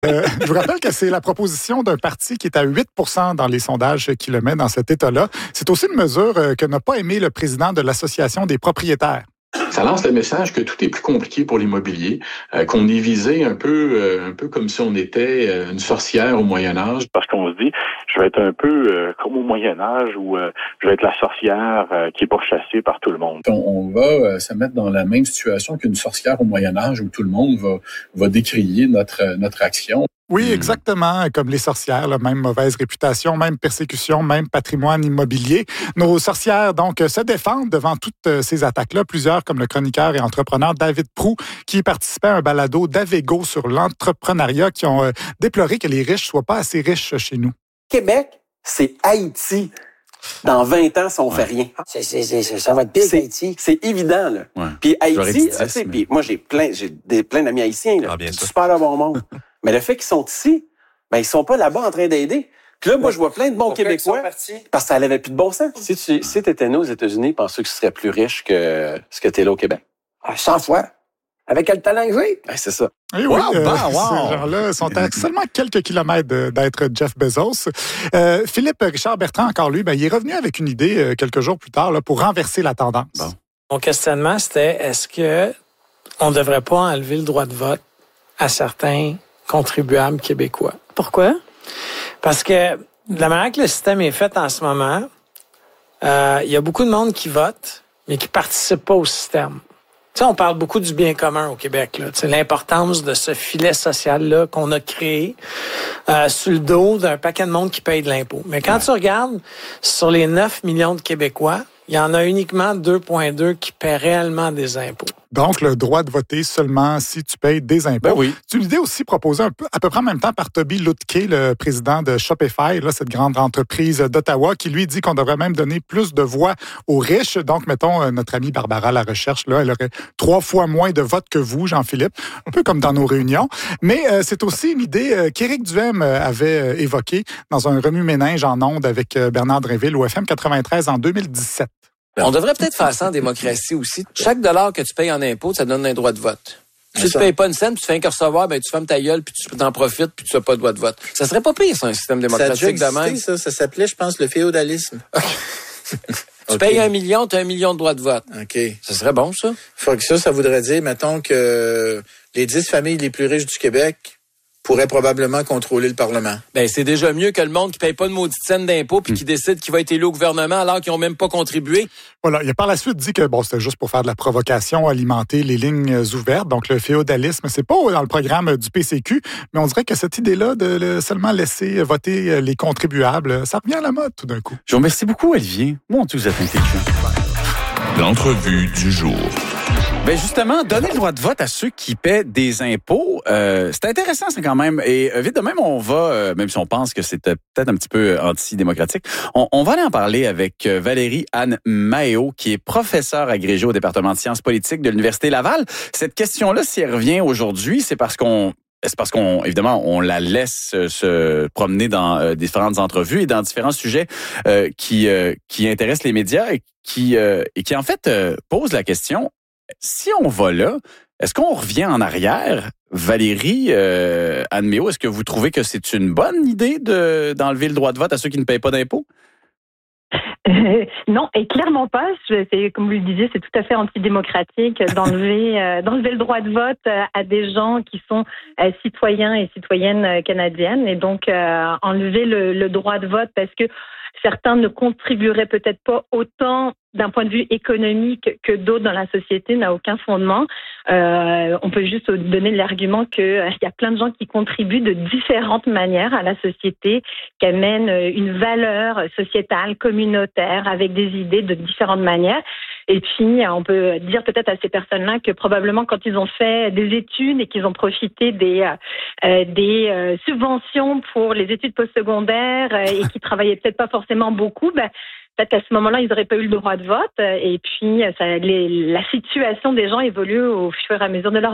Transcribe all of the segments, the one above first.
Je vous rappelle que c'est la proposition d'un parti qui est à 8% dans les sondages qui le met dans cet état-là. C'est aussi une mesure que n'a pas aimé le président de l'Association des propriétaires. Ça lance le message que tout est plus compliqué pour l'immobilier, qu'on est visé un peu comme si on était une sorcière au Moyen Âge. Parce qu'on se dit, je vais être un peu comme au Moyen Âge où je vais être la sorcière qui est pourchassée par tout le monde. On va se mettre dans la même situation qu'une sorcière au Moyen Âge où tout le monde va décrier notre action. Oui, exactement, comme les sorcières, là, même mauvaise réputation, même persécution, même patrimoine immobilier. Nos sorcières, donc, se défendent devant toutes ces attaques-là. Plusieurs, comme le chroniqueur et entrepreneur David Proulx, qui participait à un balado d'Avego sur l'entrepreneuriat, qui ont déploré que les riches soient pas assez riches chez nous. Québec, c'est Haïti. Dans 20 ans, si on fait rien. Ça va être pire qu'Haïti. C'est évident, là. Ouais. Puis Haïti, tu sais, puis moi, j'ai plein d'amis haïtiens, là. bien sûr. Super de bon monde. Mais le fait qu'ils sont ici, ben, ils sont pas là-bas en train d'aider. Puis là, moi, je vois plein de bons Québécois. Parce que ça n'avait plus de bon sens. Si tu étais né aux États-Unis, penses-tu que tu serais plus riche que ce que tu es là au Québec? 100 fois. Avec quel talent que j'ai? Ben, c'est ça. Et oui, ces gens-là sont à seulement quelques kilomètres d'être Jeff Bezos. Philippe Richard Bertrand, encore lui, il est revenu avec une idée quelques jours plus tard là, pour renverser la tendance. Bon. Mon questionnement, c'était est-ce que on ne devrait pas enlever le droit de vote à certains contribuables québécois? Pourquoi? Parce que de la manière que le système est fait en ce moment, il y a beaucoup de monde qui vote, mais qui ne participe pas au système. Tu sais, on parle beaucoup du bien commun au Québec, là. Tu sais, l'importance de ce filet social-là qu'on a créé sur le dos d'un paquet de monde qui paye de l'impôt. Mais quand tu regardes sur les 9 millions de Québécois, il y en a uniquement 2,2 qui paient réellement des impôts. Donc, le droit de voter seulement si tu payes des impôts. Ben oui. C'est une idée aussi proposée à peu près en même temps par Toby Lutke, le président de Shopify, là, cette grande entreprise d'Ottawa, qui lui dit qu'on devrait même donner plus de voix aux riches. Donc, mettons, notre amie Barbara Larecherche, là, elle aurait 3 fois moins de votes que vous, Jean-Philippe, un peu comme dans nos réunions. Mais c'est aussi une idée qu'Éric Duhaime avait évoquée dans un remue-ménage en ondes avec Bernard Drinville au FM 93 en 2017. On devrait peut-être faire ça en démocratie aussi. Chaque dollar que tu payes en impôt, ça te donne un droit de vote. Si tu payes pas une scène, puis tu fais un recevoir, ben tu fermes ta gueule, puis tu t'en profites, puis tu n'as pas de droit de vote. Ça serait pas pire, ça, un système démocratique de même. Ça s'appelait, je pense, le féodalisme. Tu payes 1 million, tu as 1 million de droits de vote. OK. Ça serait bon, ça? Faut que ça voudrait dire, mettons, que les 10 familles les plus riches du Québec pourraient probablement contrôler le Parlement. Ben, c'est déjà mieux que le monde qui paye pas de maudite scène d'impôt puis qui décide qu'il va être élu au gouvernement alors qu'ils ont même pas contribué. Voilà, il a par la suite dit que c'était juste pour faire de la provocation, alimenter les lignes ouvertes. Donc, le féodalisme, c'est pas dans le programme du PCQ, mais on dirait que cette idée-là de seulement laisser voter les contribuables, ça revient à la mode tout d'un coup. Je vous remercie beaucoup, Olivier. Mon Dieu, vous êtes intelligent. L'entrevue du jour. Ben justement, donner le droit de vote à ceux qui paient des impôts, c'est intéressant ça quand même. Et vite de même, on va, même si on pense que c'est peut-être un petit peu antidémocratique, on va aller en parler avec Valérie Anne Maheo, qui est professeure agrégée au département de sciences politiques de l'Université Laval. Cette question-là, si elle revient aujourd'hui, c'est parce qu'on évidemment, on la laisse se promener dans différentes entrevues et dans différents sujets qui intéressent les médias et qui en fait posent la question. Si on va là, est-ce qu'on revient en arrière? Valérie Anne Maheo, est-ce que vous trouvez que c'est une bonne idée d'enlever le droit de vote à ceux qui ne payent pas d'impôts? Non, et clairement pas. C'est, comme vous le disiez, c'est tout à fait antidémocratique d'enlever le droit de vote à des gens qui sont citoyens et citoyennes canadiennes. Et donc, enlever le droit de vote parce que certains ne contribueraient peut-être pas autant d'un point de vue économique que d'autres dans la société n'a aucun fondement. On peut juste donner l'argument qu'il y a plein de gens qui contribuent de différentes manières à la société, qui amènent une valeur sociétale, communautaire, avec des idées de différentes manières. Et puis, on peut dire peut-être à ces personnes-là que probablement quand ils ont fait des études et qu'ils ont profité des subventions pour les études postsecondaires et qui travaillaient peut-être pas forcément beaucoup, peut-être qu'à ce moment-là, ils n'auraient pas eu le droit de vote. Et puis, la situation des gens évolue au fur et à mesure de leur vie.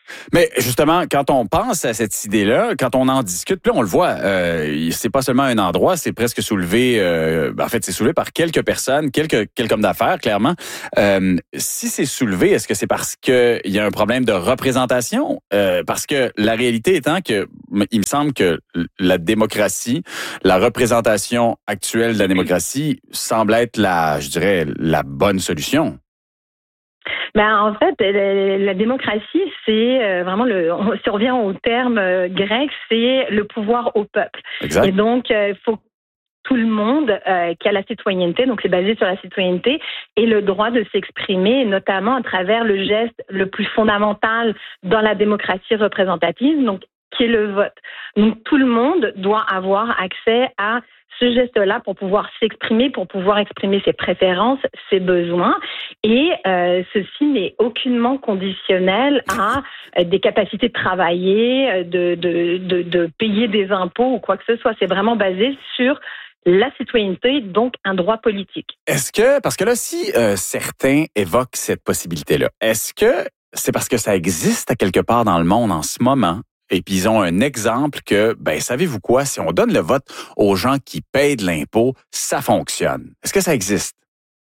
Mais justement, quand on pense à cette idée-là, quand on en discute, puis là, on le voit, c'est pas seulement un endroit, c'est presque soulevé, en fait, c'est soulevé par quelques personnes, quelques hommes d'affaires, clairement. Si c'est soulevé, est-ce que c'est parce qu'il y a un problème de représentation? Parce que la réalité étant que, il me semble que la démocratie, la représentation actuelle de la démocratie semble être la bonne solution. En fait, la démocratie, c'est vraiment si on revient au terme grec, c'est le pouvoir au peuple. Exact. Et donc, il faut que tout le monde qui a la citoyenneté, donc c'est basé sur la citoyenneté, ait le droit de s'exprimer, notamment à travers le geste le plus fondamental dans la démocratie représentative, donc qui est le vote. Donc, tout le monde doit avoir accès à ce geste-là pour pouvoir s'exprimer, pour pouvoir exprimer ses préférences, ses besoins. Et ceci n'est aucunement conditionnel à des capacités de travailler, de payer des impôts ou quoi que ce soit. C'est vraiment basé sur la citoyenneté, donc un droit politique. Est-ce que, parce que là, si certains évoquent cette possibilité-là, est-ce que c'est parce que ça existe à quelque part dans le monde en ce moment? Et puis, ils ont un exemple que, savez-vous quoi, si on donne le vote aux gens qui payent de l'impôt, ça fonctionne. Est-ce que ça existe?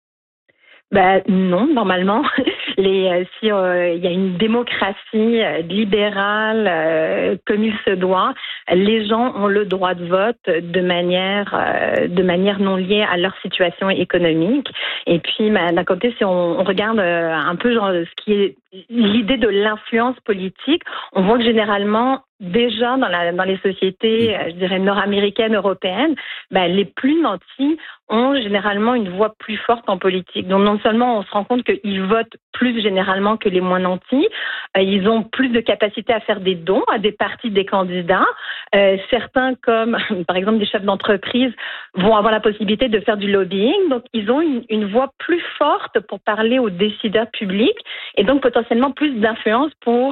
Non, normalement. Il y a une démocratie libérale comme il se doit, les gens ont le droit de vote de manière non liée à leur situation économique. Et puis, d'un côté, si on regarde un peu ce qui est l'idée de l'influence politique, on voit que généralement, déjà dans les sociétés, je dirais nord-américaines, européennes, les plus nantis ont généralement une voix plus forte en politique. Donc non seulement on se rend compte qu'ils votent plus généralement que les moins nantis, ils ont plus de capacité à faire des dons à des partis des candidats. Certains, comme par exemple des chefs d'entreprise, vont avoir la possibilité de faire du lobbying. Donc ils ont une voix plus forte pour parler aux décideurs publics et donc potentiellement plus d'influence pour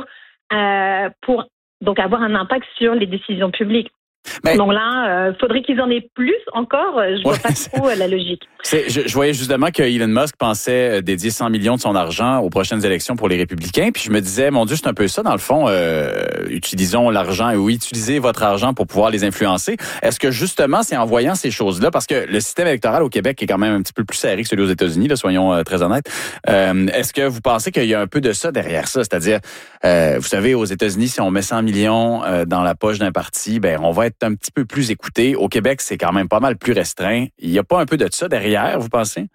donc avoir un impact sur les décisions publiques. Donc là, faudrait qu'ils en aient plus encore. Je vois pas trop la logique. Je voyais justement que Elon Musk pensait dédier 100 millions de son argent aux prochaines élections pour les républicains. Puis je me disais, mon Dieu, c'est un peu ça dans le fond. Utilisons l'argent ou utilisez votre argent pour pouvoir les influencer. Est-ce que justement, c'est en voyant ces choses-là, parce que le système électoral au Québec est quand même un petit peu plus serré que celui aux États-Unis, là, soyons très honnêtes. Est-ce que vous pensez qu'il y a un peu de ça derrière ça? C'est-à-dire, vous savez, aux États-Unis, si on met 100 millions dans la poche d'un parti, on va être un petit peu plus écouté. Au Québec, c'est quand même pas mal plus restreint. Il n'y a pas un peu de ça derrière, vous pensez?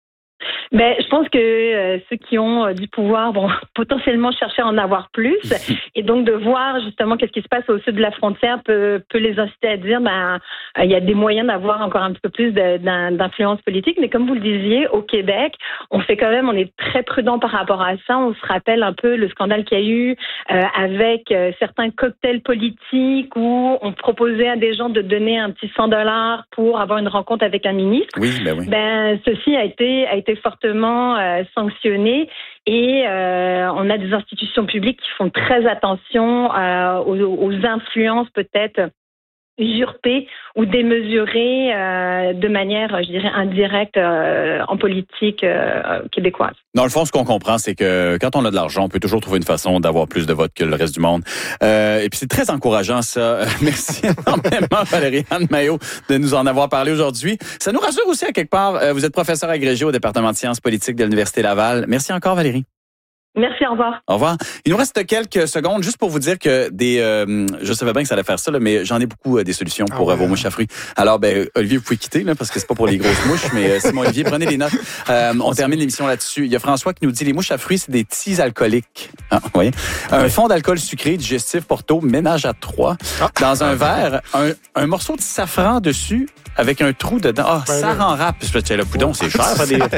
Je pense que ceux qui ont du pouvoir vont potentiellement chercher à en avoir plus. Et donc, de voir justement qu'est-ce qui se passe au sud de la frontière peut les inciter à dire il y a des moyens d'avoir encore un petit peu plus d'influence politique. Mais comme vous le disiez, au Québec, on est très prudent par rapport à ça. On se rappelle un peu le scandale qu'il y a eu avec certains cocktails politiques où on proposait à des gens de donner un petit $100 pour avoir une rencontre avec un ministre. Oui, oui. Ceci a été fortement sanctionné et on a des institutions publiques qui font très attention aux influences peut-être usurpées ou démesurées de manière, je dirais, indirecte en politique québécoise. Dans le fond, ce qu'on comprend, c'est que quand on a de l'argent, on peut toujours trouver une façon d'avoir plus de votes que le reste du monde. Et puis c'est très encourageant, ça. Merci énormément, Valérie-Anne Maillot, de nous en avoir parlé aujourd'hui. Ça nous rassure aussi à quelque part. Vous êtes professeur agrégé au département de sciences politiques de l'Université Laval. Merci encore, Valérie. Merci, au revoir. Au revoir. Il nous reste quelques secondes juste pour vous dire que je savais bien que ça allait faire ça, là, mais j'en ai beaucoup des solutions pour vos mouches à fruits. Alors, Olivier, vous pouvez quitter, là, parce que c'est pas pour les grosses mouches, mais Simon Olivier, prenez les notes. On termine l'émission là-dessus. Il y a François qui nous dit les mouches à fruits, c'est des teas alcooliques. Oui. Un fond d'alcool sucré, digestif, Porto, ménage à 3. Dans un verre, un morceau de safran dessus, avec un trou dedans. Ça rend rap. Le poudon, c'est cher.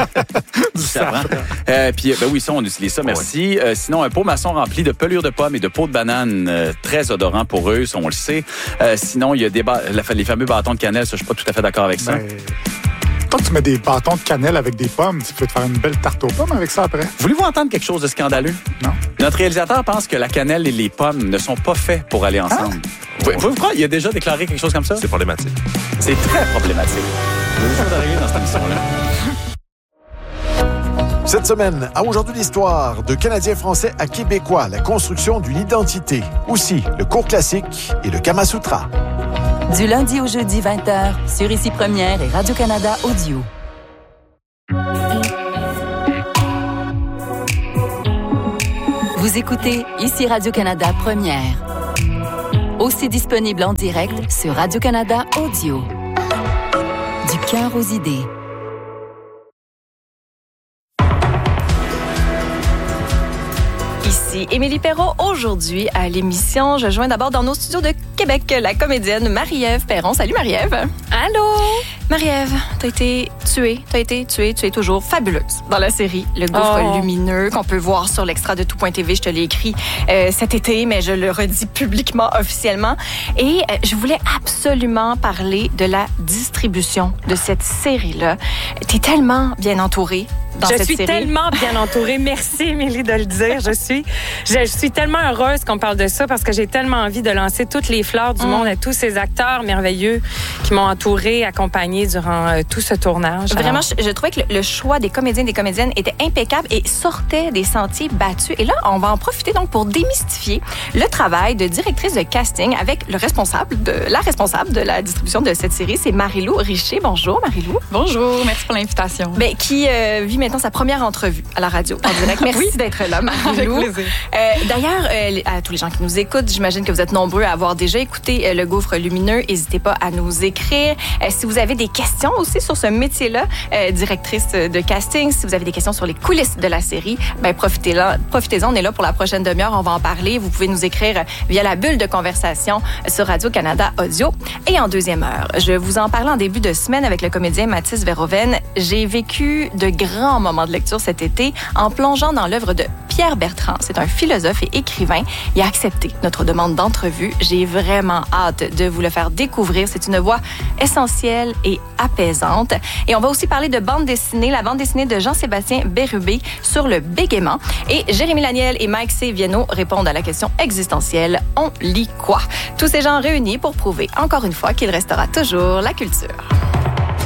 Du safran. Puis, oui, ça, on utilise ça. Merci. Sinon, un pot maçon rempli de pelure de pommes et de peau de banane, très odorant pour eux, ça, on le sait. Sinon, il y a les fameux bâtons de cannelle. Ça, je suis pas tout à fait d'accord avec ça. Quand tu mets des bâtons de cannelle avec des pommes, tu peux te faire une belle tarte aux pommes avec ça après. Voulez-vous entendre quelque chose de scandaleux? Non. Notre réalisateur pense que la cannelle et les pommes ne sont pas faits pour aller ensemble. Vous croyez? Il a déjà déclaré quelque chose comme ça? C'est problématique. C'est très problématique. Il y a des choses à régler dans cette émission-là. Cette semaine, à Aujourd'hui l'histoire, de Canadiens français à Québécois, la construction d'une identité. Aussi, le cours classique et le Kama Sutra. Du lundi au jeudi 20h, sur Ici Première et Radio-Canada Audio. Vous écoutez Ici Radio-Canada Première. Aussi disponible en direct sur Radio-Canada Audio. Du cœur aux idées. Ici Émilie Perrault. Aujourd'hui, à l'émission, je joins d'abord dans nos studios de Québec la comédienne Marie-Ève Perron. Salut Marie-Ève. Allô? Marie-Ève, tu as été toujours fabuleuse dans la série Le Gouffre Lumineux, qu'on peut voir sur l'extra de tout.tv. Je te l'ai écrit cet été, mais je le redis publiquement, officiellement. Et je voulais absolument parler de la distribution de cette série-là. Tu es tellement bien entourée. Je suis tellement bien entourée. Merci, Émilie, de le dire. Je suis tellement heureuse qu'on parle de ça parce que j'ai tellement envie de lancer toutes les fleurs du monde à tous ces acteurs merveilleux qui m'ont entourée, accompagnée durant tout ce tournage. Vraiment, je trouvais que le choix des comédiens et des comédiennes était impeccable et sortait des sentiers battus. Et là, on va en profiter donc pour démystifier le travail de directrice de casting avec la responsable de la distribution de cette série. C'est Marie-Lou Richer. Bonjour, Marie-Lou. Bonjour, merci pour l'invitation. Qui vit maintenant sa première entrevue à la radio en direct. Merci d'être là, Marie-Lou. Avec plaisir. D'ailleurs, à tous les gens qui nous écoutent, j'imagine que vous êtes nombreux à avoir déjà écouté Le Gouffre Lumineux. N'hésitez pas à nous écrire. Si vous avez des questions aussi sur ce métier-là, directrice de casting, si vous avez des questions sur les coulisses de la série, profitez-en. On est là pour la prochaine demi-heure. On va en parler. Vous pouvez nous écrire via la bulle de conversation sur Radio-Canada Audio. Et en deuxième heure, je vous en parlais en début de semaine avec le comédien Mathis Verhoeven. J'ai vécu de grands moments de lecture cet été en plongeant dans l'œuvre de Pierre Bertrand. C'est un philosophe et écrivain. Il a accepté notre demande d'entrevue. J'ai vraiment hâte de vous le faire découvrir. C'est une voix essentielle et apaisante. Et on va aussi parler de bande dessinée, la bande dessinée de Jean-Sébastien Bérubé sur le bégaiement. Et Jérémy Laniel et Mike C. Vienno répondent à la question existentielle. On lit quoi? Tous ces gens réunis pour prouver encore une fois qu'il restera toujours la culture.